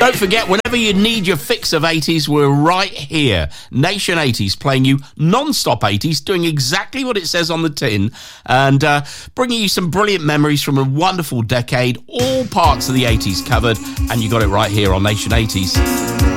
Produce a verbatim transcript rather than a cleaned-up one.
Don't forget, whenever you need your fix of eighties, we're right here. Nation eighties, playing you non-stop eighties, doing exactly what it says on the tin, and uh, bringing you some brilliant memories from a wonderful decade, all parts of the eighties covered, and you got it right here on Nation eighties.